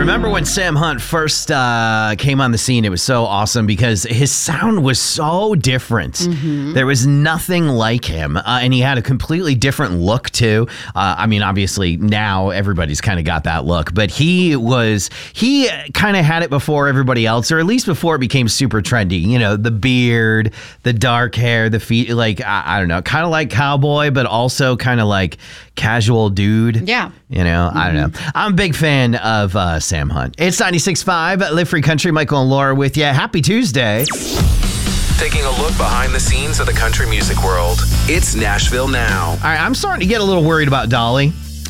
remember when Sam Hunt first came on the scene, it was so awesome because his sound was so different. Mm-hmm. There was nothing like him, and he had a completely different look too. I mean, obviously now everybody's kind of got that look, but he kind of had it before everybody else, or at least before it became super trendy. You know, the beard, the dark hair, the feet, like, I don't know, kind of like cowboy, but also kind of like casual dude. Yeah. You know, I don't know. I'm a big fan of Sam Hunt. It's 96.5, Live Free Country. Michael and Laura with you. Happy Tuesday. Taking a look behind the scenes of the country music world. It's Nashville Now. All right, I'm starting to get a little worried about Dolly.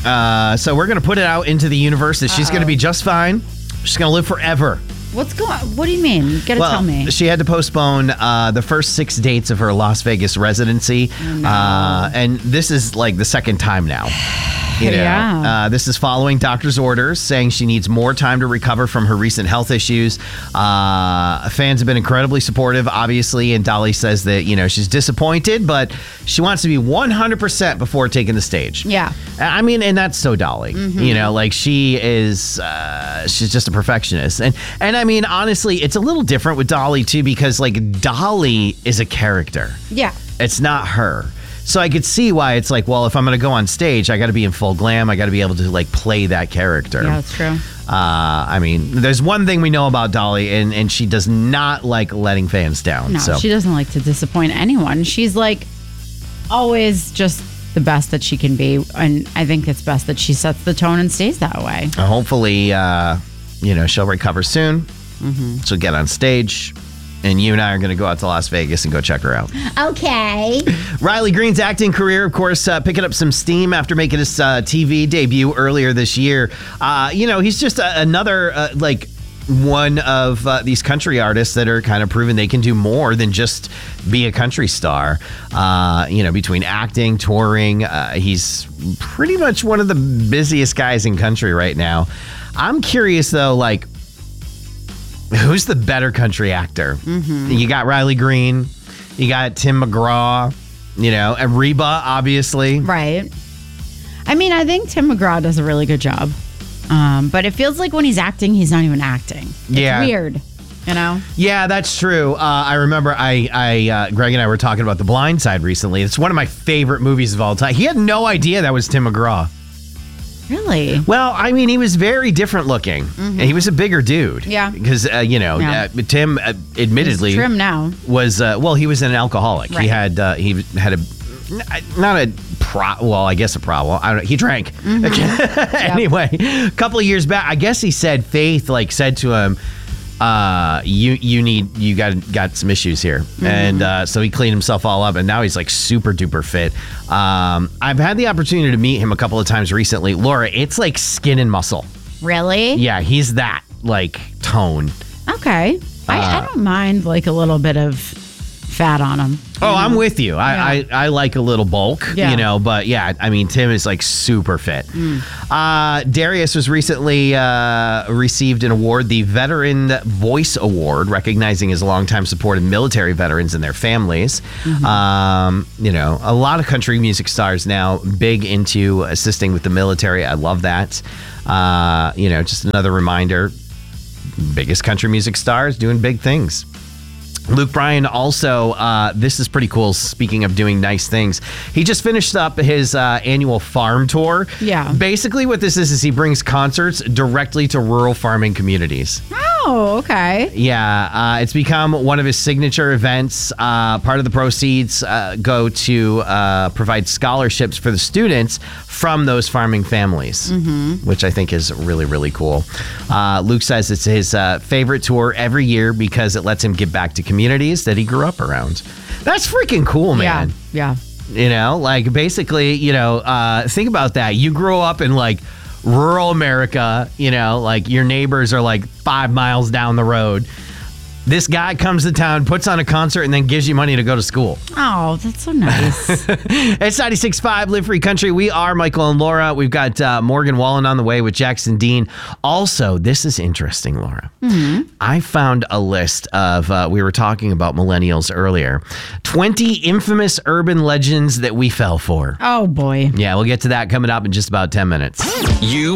So we're going to put it out into the universe that she's going to be just fine. She's going to live forever. What do you mean? You gotta tell me. She had to postpone the first 6 dates of her Las Vegas residency. Oh, no. And this is like the second time now. You know, Yeah. This is following doctor's orders saying she needs more time to recover from her recent health issues. Fans have been incredibly supportive, obviously, and Dolly says that, you know, she's disappointed, but she wants to be 100% before taking the stage. Yeah. I mean, and that's so Dolly. Mm-hmm. You know, like she is, she's just a perfectionist. And I mean, honestly, it's a little different with Dolly too, because like Dolly is a character. Yeah. It's not her. So I could see why it's like, well, if I'm going to go on stage, I got to be in full glam. I got to be able to like play that character. Yeah, that's true. I mean, there's one thing we know about Dolly, and she does not like letting fans down. No, so. she doesn't like to disappoint anyone. She's like always just the best that she can be. And I think it's best that she sets the tone and stays that way. Hopefully, you know, she'll recover soon. Mm-hmm. She'll get on stage. And you and I are going to go out to Las Vegas and go check her out. Okay. Riley Green's acting career, of course, picking up some steam after making his TV debut earlier this year. You know, he's just another, like, one of these country artists that are kind of proving they can do more than just be a country star. You know, between acting, touring, he's pretty much one of the busiest guys in country right now. I'm curious, though, like, who's the better country actor? Mm-hmm. You got Riley Green. You got Tim McGraw. You know, and Reba, obviously. Right. I mean, I think Tim McGraw does a really good job. But it feels like when he's acting, he's not even acting. It's weird, you know? Yeah, that's true. I remember Greg and I were talking about The Blind Side recently. It's one of my favorite movies of all time. He had no idea that was Tim McGraw. Really? Well, I mean, he was very different looking. Mm-hmm. He was a bigger dude. Yeah. Because, you know, Tim, admittedly, he's trim now. Was, well, he was an alcoholic. Right. He had a, not a well, I guess a problem. I don't know. He drank. Mm-hmm. Anyway, a couple of years back, I guess he said Faith, like, said to him, you got some issues here. Mm-hmm. And so he cleaned himself all up, and now he's like super duper fit. I've had the opportunity to meet him a couple of times recently. Laura, it's like skin and muscle. Really? Yeah, he's that like tone. Okay. I don't mind like a little bit of fat on him. Oh, I'm with you. I like a little bulk, you know, but yeah, I mean, Tim is like super fit. Darius was recently received an award, the Veteran Voice Award, recognizing his longtime support of military veterans and their families. Mm-hmm. You know, a lot of country music stars now big into assisting with the military. I love that. You know, just another reminder, biggest country music stars doing big things. Luke Bryan also, this is pretty cool, speaking of doing nice things. He just finished up his annual farm tour. Yeah. Basically what this is he brings concerts directly to rural farming communities. Oh, okay. Yeah, it's become one of his signature events. Part of the proceeds go to provide scholarships for the students from those farming families, which I think is really, really cool. Luke says it's his favorite tour every year because it lets him give back to communities that he grew up around. That's freaking cool, man. Yeah. You know, like basically, you know, think about that. You grow up in like rural America, you know, like your neighbors are like 5 miles down the road. This guy comes to town, puts on a concert, and then gives you money to go to school. Oh, that's so nice. It's 96.5 Live Free Country. We are Michael and Laura. We've got Morgan Wallen on the way with Jackson Dean. Also, this is interesting, Laura. Mm-hmm. I found a list of, we were talking about millennials earlier, 20 infamous urban legends that we fell for. Oh, boy. Yeah, we'll get to that coming up in just about 10 minutes. You